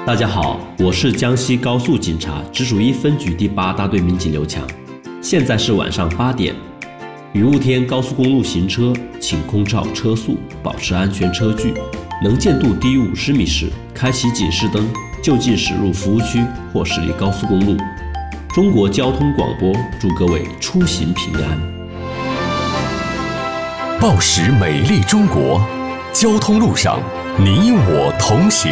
大家好，我是江西高速警察直属1分局第8大队民警刘强。现在是晚上8点，雨雾天高速公路行车，请空照车速，保持安全车距，能见度低于50米时，开启警示灯，就近驶入服务区或驶离高速公路。中国交通广播祝各位出行平安。 报时美丽中国，交通路上你我同行。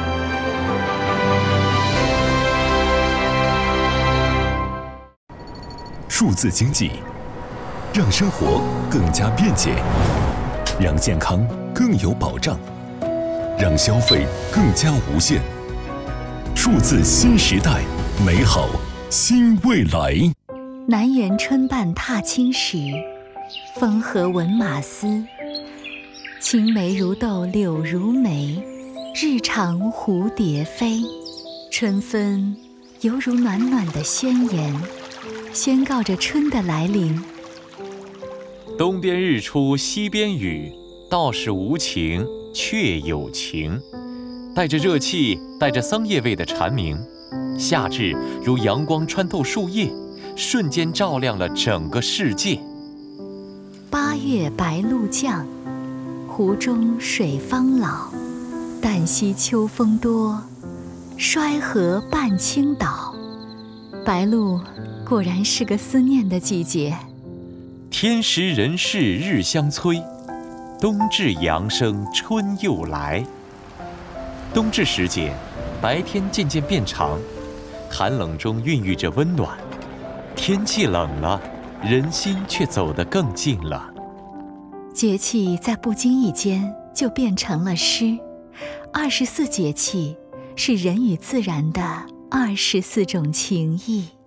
数字经济让生活更加便捷，让健康更有保障，让消费更加无限。数字新时代，美好新未来。 南园春半踏青时，风和闻马嘶。青梅如豆柳如眉，日长蝴蝶飞。春分犹如暖暖的宣言，宣告着春的来临。 东边日出西边雨，道是无晴却有晴。带着热气，带着桑叶味的蝉鸣，夏至如阳光穿透树叶，瞬间照亮了整个世界。 8月白露降，湖中水方老。旦夕秋风多，衰河半倾倒。白露果然是个思念的季节。 天时人事日相催，冬至阳生春又来。冬至时节，白天渐渐变长，寒冷中孕育着温暖。天气冷了，人心却走得更近了。 节气在不经意间就变成了诗。24节气是人与自然的24种情谊。